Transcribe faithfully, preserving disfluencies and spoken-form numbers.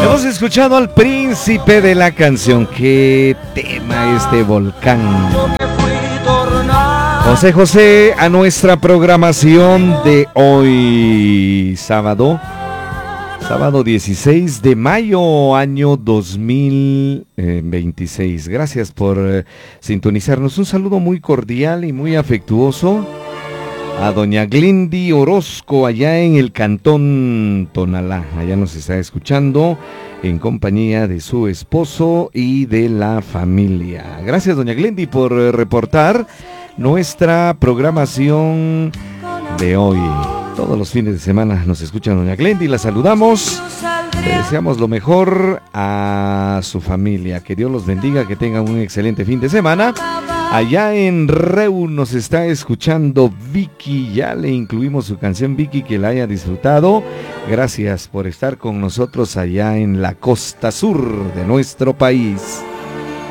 Hemos escuchado al príncipe de la canción. Qué tema este Volcán. José José, a nuestra programación de hoy, sábado, sábado dieciséis de mayo, año dos mil veintiséis. Gracias por eh, sintonizarnos. Un saludo muy cordial y muy afectuoso a doña Glendy Orozco, allá en el cantón Tonalá. Allá nos está escuchando en compañía de su esposo y de la familia. Gracias, doña Glendy, por eh, reportar nuestra programación de hoy. Todos los fines de semana nos escucha doña Glendy, la saludamos, le deseamos lo mejor a su familia, que Dios los bendiga, que tengan un excelente fin de semana. Allá en Reu nos está escuchando Vicky, ya le incluimos su canción Vicky, que la haya disfrutado. Gracias por estar con nosotros allá en la costa sur de nuestro país.